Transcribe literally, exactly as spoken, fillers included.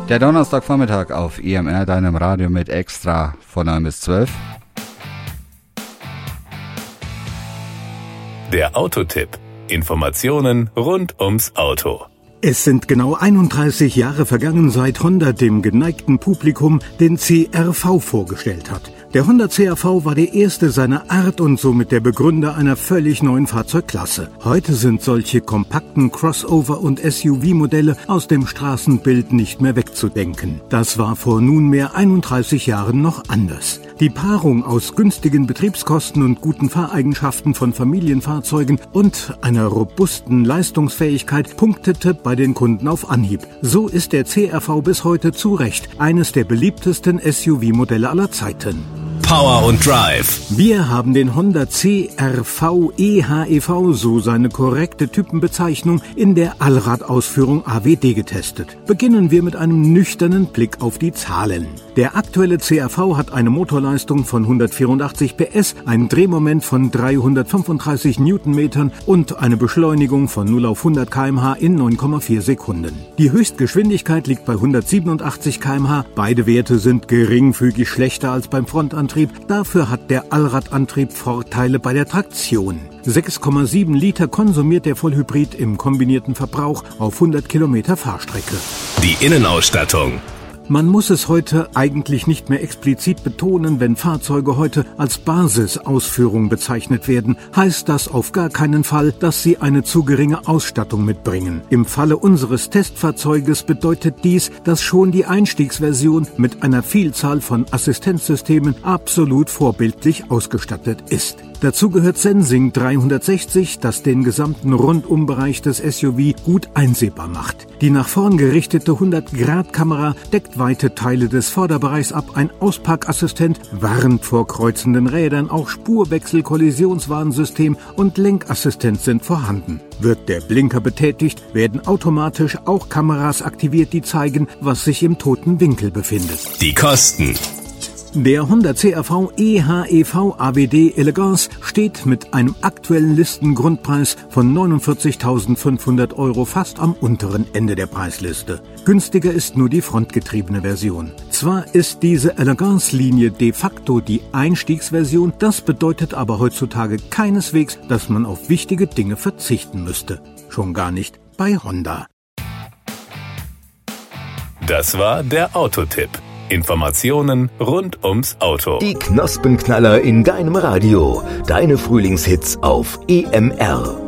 Der Donnerstagvormittag auf E M R, deinem Radio mit Extra von neun bis zwölf. Der Autotipp. Informationen rund ums Auto. Es sind genau einunddreißig Jahre vergangen, seit Honda dem geneigten Publikum den C R V vorgestellt hat. Der Honda C R V war der erste seiner Art und somit der Begründer einer völlig neuen Fahrzeugklasse. Heute sind solche kompakten Crossover- und S U V-Modelle aus dem Straßenbild nicht mehr wegzudenken. Das war vor nunmehr einunddreißig Jahren noch anders. Die Paarung aus günstigen Betriebskosten und guten Fahreigenschaften von Familienfahrzeugen und einer robusten Leistungsfähigkeit punktete bei den Kunden auf Anhieb. So ist der C R V bis heute zu Recht eines der beliebtesten S U V-Modelle aller Zeiten. Power und Drive. Wir haben den Honda C R V E H E V, so seine korrekte Typenbezeichnung, in der Allradausführung A W D getestet. Beginnen wir mit einem nüchternen Blick auf die Zahlen. Der aktuelle C R V hat eine Motorleistung von hundertvierundachtzig P S, ein Drehmoment von dreihundertfünfunddreißig Newtonmetern und eine Beschleunigung von null auf hundert Kilometer pro Stunde in neun Komma vier Sekunden. Die Höchstgeschwindigkeit liegt bei hundertsiebenundachtzig Kilometer pro Stunde. Beide Werte sind geringfügig schlechter als beim Frontantrieb. Dafür hat der Allradantrieb Vorteile bei der Traktion. sechs Komma sieben Liter konsumiert der Vollhybrid im kombinierten Verbrauch auf hundert Kilometer Fahrstrecke. Die Innenausstattung. Man muss es heute eigentlich nicht mehr explizit betonen, wenn Fahrzeuge heute als Basisausführung bezeichnet werden, heißt das auf gar keinen Fall, dass sie eine zu geringe Ausstattung mitbringen. Im Falle unseres Testfahrzeuges bedeutet dies, dass schon die Einstiegsversion mit einer Vielzahl von Assistenzsystemen absolut vorbildlich ausgestattet ist. Dazu gehört Sensing dreihundertsechzig, das den gesamten Rundumbereich des S U V gut einsehbar macht. Die nach vorn gerichtete hundert Grad Kamera deckt weite Teile des Vorderbereichs ab, ein Ausparkassistent warnt vor kreuzenden Rädern, auch Spurwechsel-Kollisionswarnsystem und Lenkassistent sind vorhanden. Wird der Blinker betätigt, werden automatisch auch Kameras aktiviert, die zeigen, was sich im toten Winkel befindet. Die Kosten. Der Honda C R V E H E V A W D Elegance steht mit einem aktuellen Listengrundpreis von neunundvierzigtausendfünfhundert Euro fast am unteren Ende der Preisliste. Günstiger ist nur die frontgetriebene Version. Zwar ist diese Elegance-Linie de facto die Einstiegsversion, das bedeutet aber heutzutage keineswegs, dass man auf wichtige Dinge verzichten müsste. Schon gar nicht bei Honda. Das war der Autotipp. Informationen rund ums Auto. Die Knospenknaller in deinem Radio. Deine Frühlingshits auf E M R.